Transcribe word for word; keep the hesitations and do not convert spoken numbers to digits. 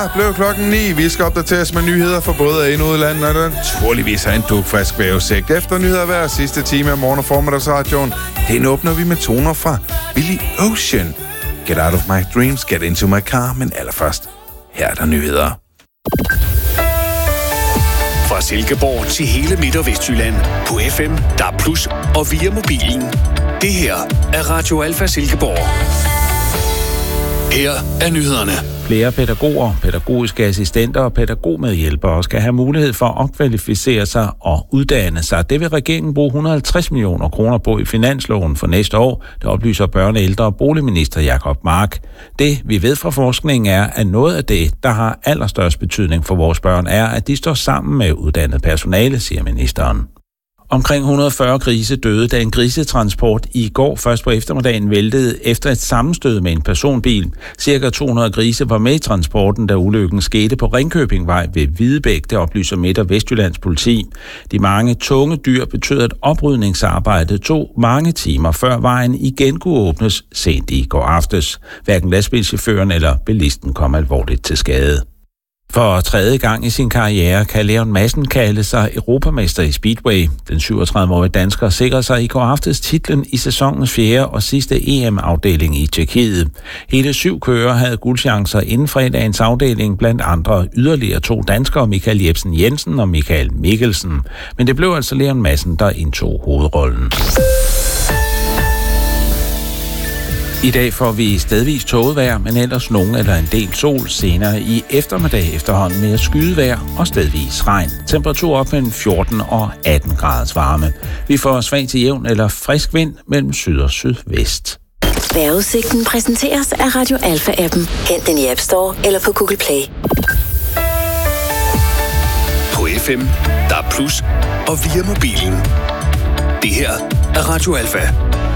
Blev klokken ni. Vi skal opdateres med nyheder for både ind- og udlandet, og der naturligvis har en dugfrisk vævesigt. Efter nyheder hver sidste time af morgen- og formiddagsradioen, den åbner vi med toner fra Billy Ocean. Get out of my dreams, get into my car, men allerførst, her er der nyheder. Fra Silkeborg til hele Midt- og Vestjylland på F M, D A B plus, og via mobilen. Det her er Radio Alfa Silkeborg. Her er nyhederne. Flere pædagoger, pædagogiske assistenter og pædagogmedhjælpere skal have mulighed for at opkvalificere sig og uddanne sig. Det vil regeringen bruge et hundrede og halvtreds millioner kroner på i finansloven for næste år, det oplyser børne-, ældre- og boligminister Jacob Mark. Det, vi ved fra forskningen, er, at noget af det, der har allerstørst betydning for vores børn, er, at de står sammen med uddannet personale, siger ministeren. Omkring et hundrede og fyrre grise døde, da en grisetransport i går først på eftermiddagen væltede efter et sammenstød med en personbil. Cirka to hundrede grise var med i transporten, da ulykken skete på Ringkøbingvej ved Hvidebæk, det oplyser Midt- og Vestjyllands politi. De mange tunge dyr betød, at oprydningsarbejdet tog mange timer, før vejen igen kunne åbnes sent i går aftes. Hverken lastbilchaufføren eller bilisten kom alvorligt til skade. For tredje gang i sin karriere kan Leon Madsen kalde sig europamester i Speedway. Den syvogtredive-årige dansker sikrede sig i går aftes titlen i sæsonens fjerde og sidste E M-afdeling i Tjekkiet. Hele syv kører havde guldchancer inden fredagens afdeling, blandt andre yderligere to danskere, Michael Jebsen Jensen og Michael Mikkelsen. Men det blev altså Leon Madsen, der indtog hovedrollen. I dag får vi stedvis tågevejr, men ellers nogen eller en del sol. Senere i eftermiddag efterhånden mere skydevejr og stedvis regn. Temperatur op mellem fjorten og atten graders varme. Vi får svag til jævn eller frisk vind mellem syd og sydvest. Vejrudsigten præsenteres af Radio Alfa-appen. Hent den i App Store eller på Google Play. På F M, D A B plus, og via mobilen. Det her er Radio Alfa.